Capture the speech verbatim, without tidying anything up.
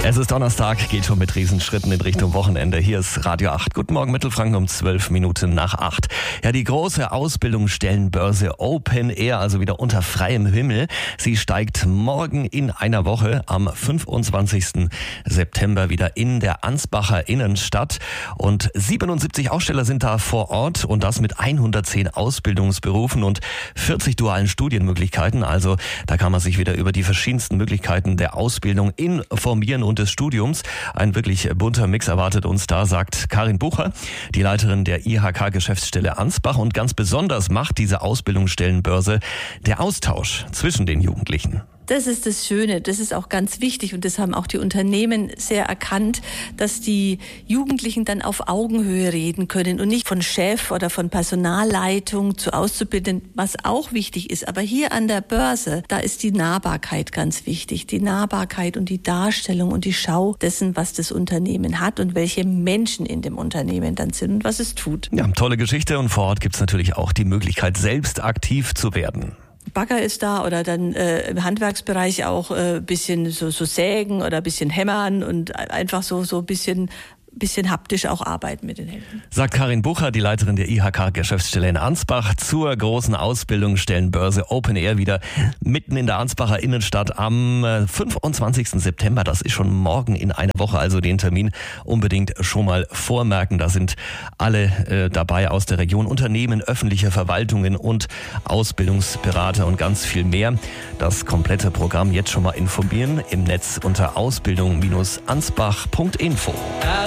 Es ist Donnerstag, geht schon mit Riesenschritten in Richtung Wochenende. Hier ist Radio acht. Guten Morgen Mittelfranken um zwölf Minuten nach acht. Ja, die große Ausbildungsstellenbörse Open Air, also wieder unter freiem Himmel. Sie steigt morgen in einer Woche am fünfundzwanzigsten September wieder in der Ansbacher Innenstadt. Und siebenundsiebzig Aussteller sind da vor Ort und das mit hundertzehn Ausbildungsberufen und vierzig dualen Studienmöglichkeiten. Also da kann man sich wieder über die verschiedensten Möglichkeiten der Ausbildung informieren und des Studiums. Ein wirklich bunter Mix erwartet uns da, sagt Karin Bucher, die Leiterin der I H K-Geschäftsstelle Ansbach. Und ganz besonders macht diese Ausbildungsstellenbörse der Austausch zwischen den Jugendlichen. Das ist das Schöne, das ist auch ganz wichtig und das haben auch die Unternehmen sehr erkannt, dass die Jugendlichen dann auf Augenhöhe reden können und nicht von Chef oder von Personalleitung zu Auszubildenden, was auch wichtig ist. Aber hier an der Börse, da ist die Nahbarkeit ganz wichtig. Die Nahbarkeit und die Darstellung und die Schau dessen, was das Unternehmen hat und welche Menschen in dem Unternehmen dann sind und was es tut. Ja, tolle Geschichte und vor Ort gibt es natürlich auch die Möglichkeit, selbst aktiv zu werden. Bagger ist da oder dann äh, im Handwerksbereich auch äh, bisschen so, so sägen oder bisschen hämmern und einfach so so bisschen bisschen haptisch auch arbeiten mit den Händen. Sagt Karin Bucher, die Leiterin der I H K-Geschäftsstelle in Ansbach, zur großen Ausbildungsstellenbörse Open Air wieder mitten in der Ansbacher Innenstadt am fünfundzwanzigsten September. Das ist schon morgen in einer Woche, also den Termin unbedingt schon mal vormerken. Da sind alle äh, dabei aus der Region, Unternehmen, öffentliche Verwaltungen und Ausbildungsberater und ganz viel mehr. Das komplette Programm jetzt schon mal informieren im Netz unter ausbildung Bindestrich ansbach Punkt info.